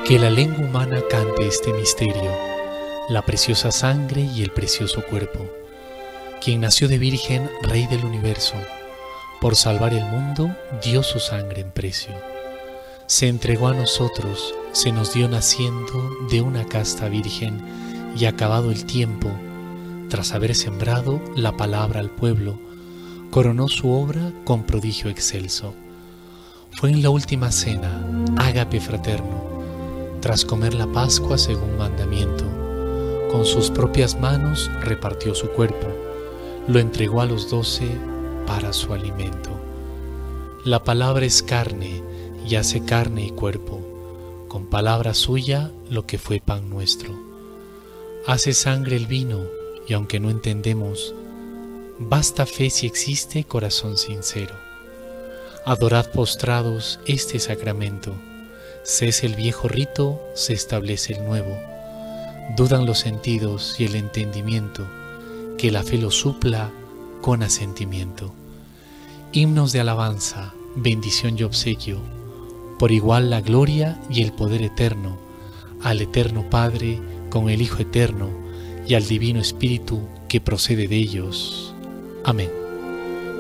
Que la lengua humana cante este misterio, la preciosa sangre y el precioso cuerpo. Quien nació de virgen, Rey del universo, por salvar el mundo dio su sangre en precio. Se entregó a nosotros, se nos dio naciendo de una casta virgen, y acabado el tiempo, tras haber sembrado la palabra al pueblo, coronó su obra con prodigio excelso. Fue en la última cena, ágape fraterno, tras comer la Pascua según mandamiento, con sus propias manos repartió su cuerpo, lo entregó a los 12 para su alimento. La palabra es carne y hace carne y cuerpo, con palabra suya lo que fue pan nuestro. Hace sangre el vino y aunque no entendemos, basta fe si existe corazón sincero. Adorad postrados este sacramento. Cese el viejo rito, se establece el nuevo. Dudan los sentidos y el entendimiento, que la fe lo supla con asentimiento. Himnos de alabanza, bendición y obsequio, por igual la gloria y el poder eterno, al eterno Padre con el Hijo eterno y al Divino Espíritu que procede de ellos. Amén.